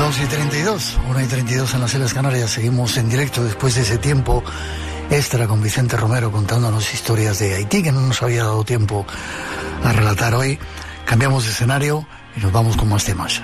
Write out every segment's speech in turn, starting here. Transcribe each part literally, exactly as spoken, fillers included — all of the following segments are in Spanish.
dos y treinta y dos, una y treinta y dos en las Islas Canarias. Seguimos en directo después de ese tiempo extra con Vicente Romero contándonos historias de Haití que no nos había dado tiempo a relatar hoy. Cambiamos de escenario y nos vamos con más temas.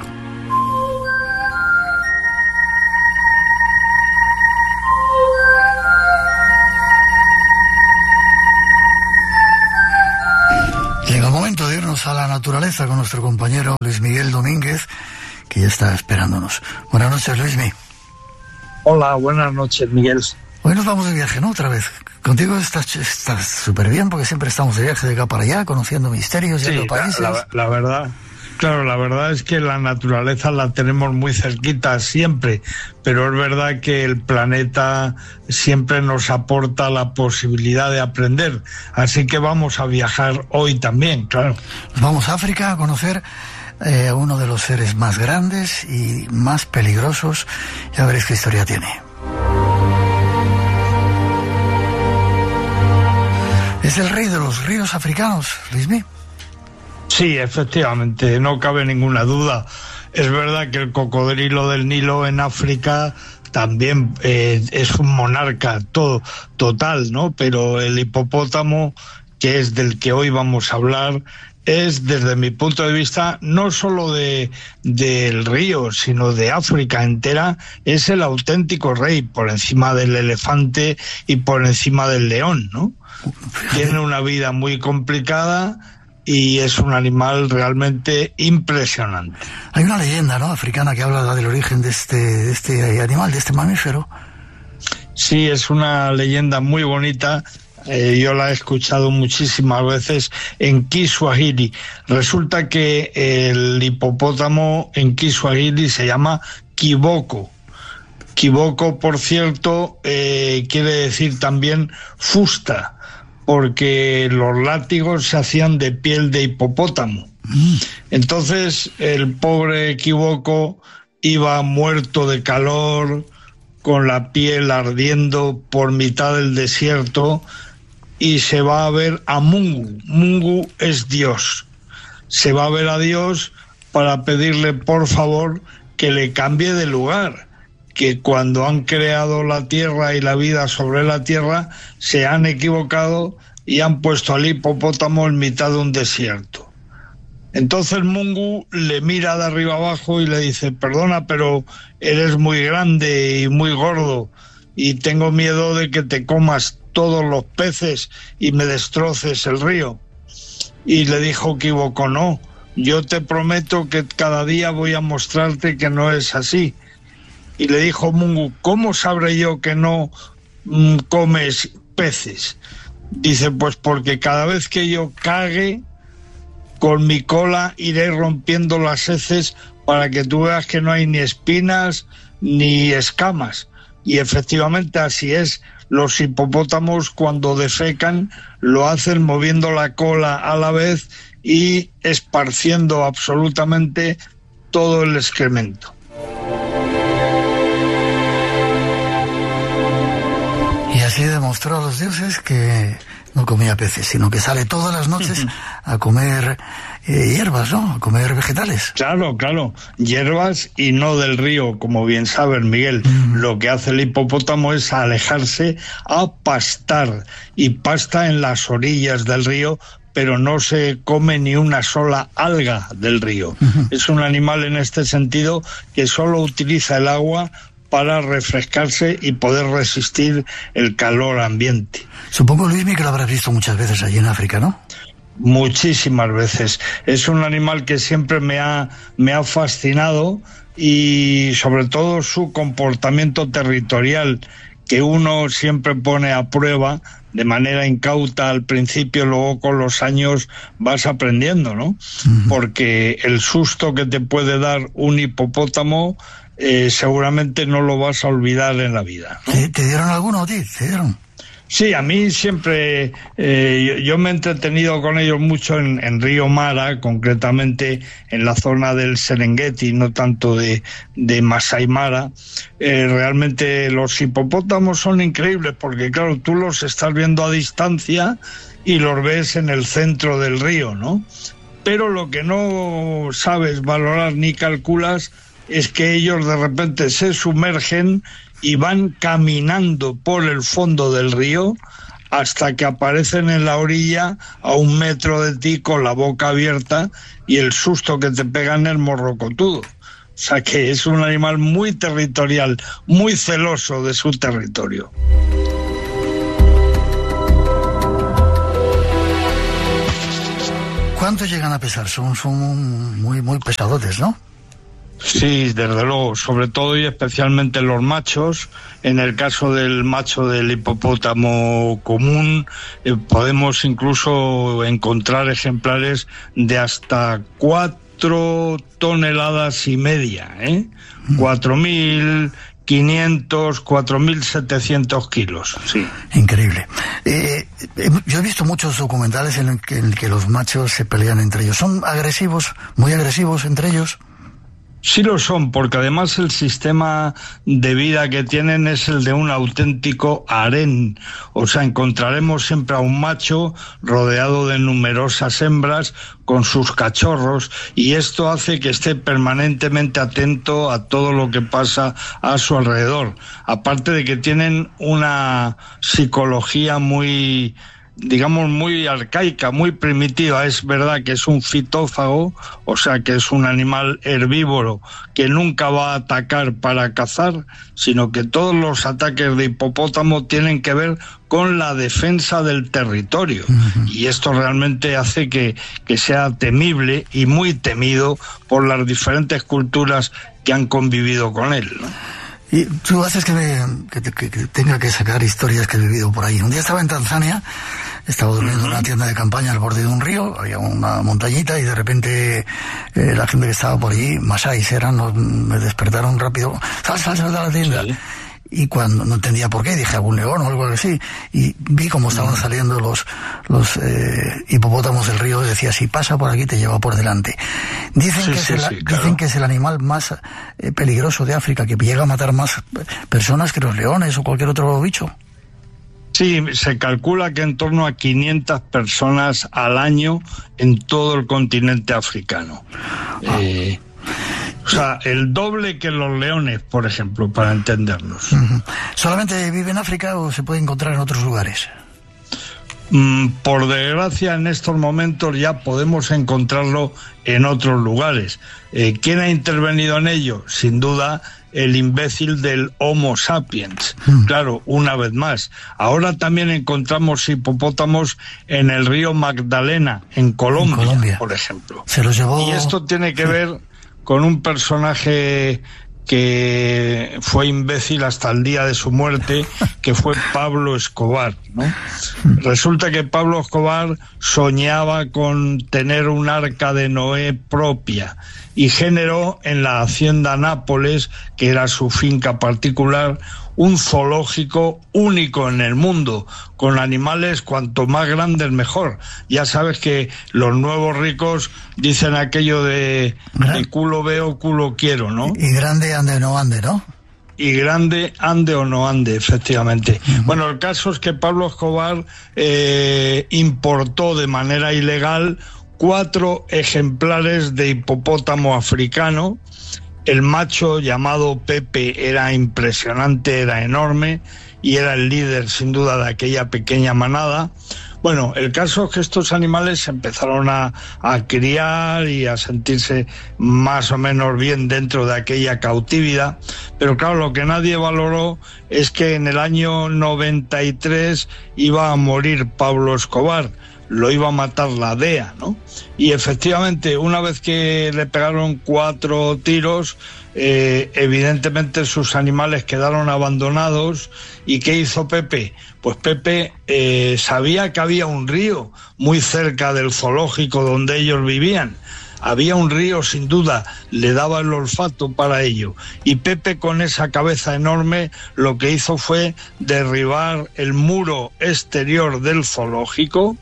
Llega el momento de irnos a la naturaleza con nuestro compañero Luis Miguel Domínguez, que ya está esperándonos. Buenas noches, Luismi. Hola, buenas noches, Miguel. Hoy nos vamos de viaje, ¿no? Otra vez. Contigo estás súper bien, porque siempre estamos de viaje de acá para allá, conociendo misterios de sí, los países. La, la, la verdad, claro, la verdad es que la naturaleza la tenemos muy cerquita siempre, pero es verdad que el planeta siempre nos aporta la posibilidad de aprender. Así que vamos a viajar hoy también, claro. Nos vamos a África a conocer eh, uno de los seres más grandes y más peligrosos. Ya veréis qué historia tiene. Es el rey de los ríos africanos, Luismi. Sí, efectivamente, no cabe ninguna duda. Es verdad que el cocodrilo del Nilo en África también eh, es un monarca todo, total, ¿no? Pero el hipopótamo, que es del que hoy vamos a hablar, es, desde mi punto de vista, no solo de del río, sino de África entera, es el auténtico rey, por encima del elefante y por encima del león, ¿no? Tiene una vida muy complicada y es un animal realmente impresionante. Hay una leyenda, ¿no?, africana que habla del origen de este, de este animal, de este mamífero. Sí, es una leyenda muy bonita. Eh, yo la he escuchado muchísimas veces en Kiswahili. Resulta que el hipopótamo en Kiswahili se llama kiboko. Kiboko, por cierto, eh, quiere decir también fusta, porque los látigos se hacían de piel de hipopótamo. Entonces el pobre kiboko iba muerto de calor, con la piel ardiendo por mitad del desierto, y se va a ver a Mungu. Mungu es Dios. Se va a ver a Dios para pedirle, por favor, que le cambie de lugar, que cuando han creado la tierra y la vida sobre la tierra se han equivocado y han puesto al hipopótamo en mitad de un desierto. Entonces Mungu le mira de arriba abajo y le dice: perdona, pero eres muy grande y muy gordo y tengo miedo de que te comas todos los peces y me destroces el río. Y le dijo Kiboko: no, yo te prometo que cada día voy a mostrarte que no es así. Y le dijo Mungu: ¿cómo sabré yo que no mm, comes peces? Dice: pues porque cada vez que yo cague, con mi cola iré rompiendo las heces para que tú veas que no hay ni espinas ni escamas. Y efectivamente así es. Los hipopótamos, cuando defecan, lo hacen moviendo la cola a la vez y esparciendo absolutamente todo el excremento. Y así demostró a los dioses que no comía peces, sino que sale todas las noches a comer eh, hierbas, ¿no? A comer vegetales. Claro, claro, hierbas y no del río, como bien sabes, Miguel. Mm. Lo que hace el hipopótamo es alejarse a pastar, y pasta en las orillas del río, pero no se come ni una sola alga del río. Uh-huh. Es un animal en este sentido que solo utiliza el agua para refrescarse y poder resistir el calor ambiente. Supongo, Luismi, que lo habrás visto muchas veces allí en África, ¿no? Muchísimas veces. Es un animal que siempre me ha, me ha fascinado, y sobre todo su comportamiento territorial, que uno siempre pone a prueba de manera incauta al principio, luego con los años vas aprendiendo, ¿no? Uh-huh. Porque el susto que te puede dar un hipopótamo Eh, seguramente no lo vas a olvidar en la vida, ¿no? ¿Te, te dieron alguno a ti? ¿Te dieron? Sí, a mí siempre, eh, yo, yo me he entretenido con ellos mucho en, en Río Mara, concretamente en la zona del Serengeti, no tanto de, de Masai Mara. Eh, realmente los hipopótamos son increíbles, porque claro, tú los estás viendo a distancia y los ves en el centro del río, ¿no? Pero lo que no sabes valorar ni calculas es que ellos de repente se sumergen y van caminando por el fondo del río hasta que aparecen en la orilla a un metro de ti con la boca abierta y el susto que te pegan es morrocotudo. O sea que es un animal muy territorial, muy celoso de su territorio. ¿Cuánto llegan a pesar? Son, son muy, muy pesadotes, ¿no? Sí, desde luego, sobre todo y especialmente los machos. En el caso del macho del hipopótamo común, eh, podemos incluso encontrar ejemplares de hasta cuatro toneladas y media, ¿eh? Cuatro mil quinientos, cuatro mil setecientos kilos, sí. Increíble. Eh, yo he visto muchos documentales en el que, en el que los machos se pelean entre ellos. ¿Son agresivos, muy agresivos entre ellos? Sí lo son, porque además el sistema de vida que tienen es el de un auténtico harén. O sea, encontraremos siempre a un macho rodeado de numerosas hembras con sus cachorros, y esto hace que esté permanentemente atento a todo lo que pasa a su alrededor. Aparte de que tienen una psicología muy, digamos, muy arcaica, muy primitiva. Es verdad que es un fitófago, o sea que es un animal herbívoro que nunca va a atacar para cazar, sino que todos los ataques de hipopótamo tienen que ver con la defensa del territorio. Uh-huh. Y esto realmente hace que, que sea temible y muy temido por las diferentes culturas que han convivido con él, ¿no? Y tú haces que, me, que, que, que tenga que sacar historias que he vivido por ahí. Un día estaba en Tanzania, estaba durmiendo en una tienda de campaña al borde de un río, había una montañita y de repente eh, la gente que estaba por allí, masáis eran, nos, me despertaron rápido, sal, sal, sal de la tienda. Sí. Y cuando no entendía por qué, dije algún león o algo así, y vi cómo estaban uh-huh. saliendo los los eh, hipopótamos del río, y decía, si pasa por aquí te lleva por delante. Dicen, sí, que, sí, es el, sí, claro. dicen que es el animal más eh, peligroso de África, que llega a matar más personas que los leones o cualquier otro bicho. Sí, se calcula que en torno a quinientas personas al año en todo el continente africano. Ah. Eh, O sea, el doble que los leones, por ejemplo, para entendernos. Uh-huh. ¿Solamente vive en África o se puede encontrar en otros lugares? Mm, por desgracia, en estos momentos ya podemos encontrarlo en otros lugares. Eh, ¿Quién ha intervenido en ello? Sin duda, el imbécil del Homo sapiens. Uh-huh. Claro, una vez más. Ahora también encontramos hipopótamos en el río Magdalena, en Colombia, en Colombia. por ejemplo. Se los llevó... Y esto tiene que sí. ver con un personaje que fue imbécil hasta el día de su muerte, que fue Pablo Escobar, ¿no? Resulta que Pablo Escobar soñaba con tener un arca de Noé propia y generó en la hacienda Nápoles, que era su finca particular, un zoológico único en el mundo, con animales cuanto más grandes mejor. Ya sabes que los nuevos ricos dicen aquello de, de culo veo, culo quiero, ¿no? Y grande ande o no ande, ¿no? Y grande ande o no ande, efectivamente. Uh-huh. Bueno, el caso es que Pablo Escobar eh, importó de manera ilegal cuatro ejemplares de hipopótamo africano. El macho, llamado Pepe, era impresionante, era enorme y era el líder sin duda de aquella pequeña manada. Bueno, el caso es que estos animales empezaron a, a criar y a sentirse más o menos bien dentro de aquella cautividad, pero claro, lo que nadie valoró es que en el año noventa y tres iba a morir Pablo Escobar. Lo iba a matar la D E A, ¿no? Y efectivamente, una vez que le pegaron cuatro tiros, eh, evidentemente sus animales quedaron abandonados. ¿Y qué hizo Pepe? Pues Pepe eh, sabía que había un río muy cerca del zoológico donde ellos vivían. Había un río, sin duda, le daba el olfato para ello. Y Pepe, con esa cabeza enorme, lo que hizo fue derribar el muro exterior del zoológico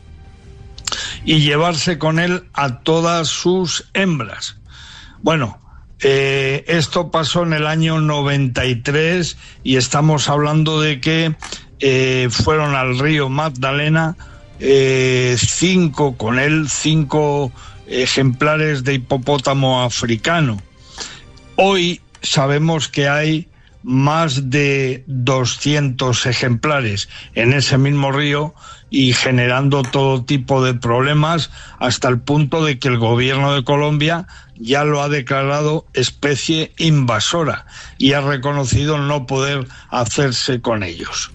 y llevarse con él a todas sus hembras. Bueno, eh, esto pasó en el año noventa y tres y estamos hablando de que eh, fueron al río Magdalena eh, cinco, con él cinco ejemplares de hipopótamo africano. Hoy sabemos que hay más de doscientos ejemplares en ese mismo río y generando todo tipo de problemas, hasta el punto de que el gobierno de Colombia ya lo ha declarado especie invasora y ha reconocido no poder hacerse con ellos.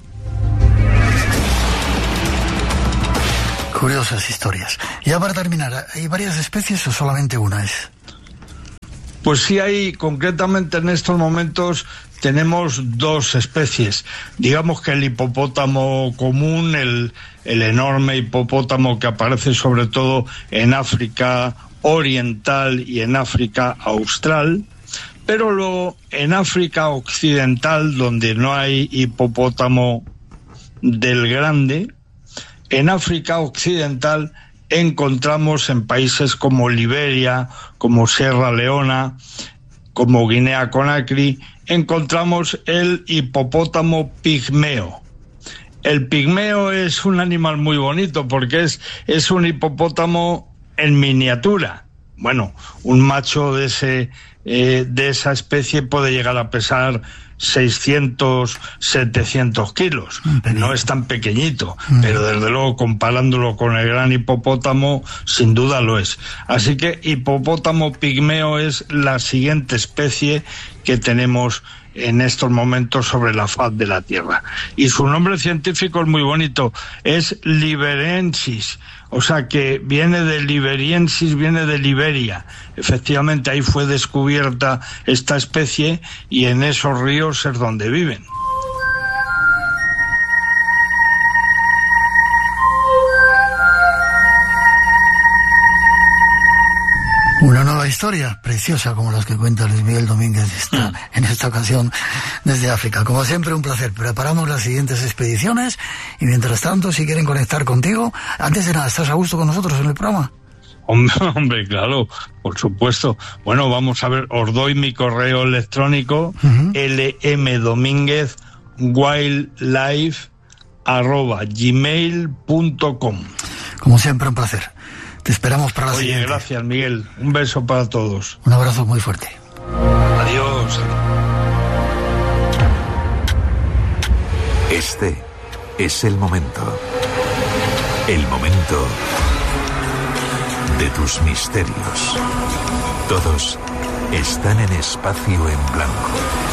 Curiosas historias. Ya para terminar, ¿hay varias especies o solamente una es? Pues sí hay, concretamente en estos momentos tenemos dos especies. Digamos que el hipopótamo común, el, el enorme hipopótamo que aparece sobre todo en África oriental y en África austral, pero luego en África occidental, donde no hay hipopótamo del grande, en África occidental encontramos en países como Liberia, como Sierra Leona, como Guinea Conakry, encontramos el hipopótamo pigmeo. El pigmeo es un animal muy bonito porque es, es un hipopótamo en miniatura. Bueno, un macho de ese eh, de esa especie puede llegar a pesar seiscientos, setecientos kilos. No es tan pequeñito, mm. pero desde luego comparándolo con el gran hipopótamo, sin duda lo es. Así que hipopótamo pigmeo es la siguiente especie que tenemos en estos momentos sobre la faz de la Tierra. Y su nombre científico es muy bonito, es liberiensis, o sea que viene de liberiensis, viene de Liberia. Efectivamente, ahí fue descubierta esta especie y en esos ríos es donde viven. Una nueva historia preciosa como las que cuenta Luis Miguel Domínguez esta, en esta ocasión desde África. Como siempre, un placer. Preparamos las siguientes expediciones y mientras tanto, si quieren conectar contigo, antes de nada, ¿estás a gusto con nosotros en el programa? Hombre, hombre, claro, por supuesto. Bueno, vamos a ver, os doy mi correo electrónico, uh-huh. lmdomínguez wildlife arroba gmail punto com. Como siempre, un placer. Te esperamos para la Oye, siguiente. Gracias, Miguel. Un beso para todos. Un abrazo muy fuerte. Adiós. Este es el momento. El momento de tus misterios. Todos están en espacio en blanco.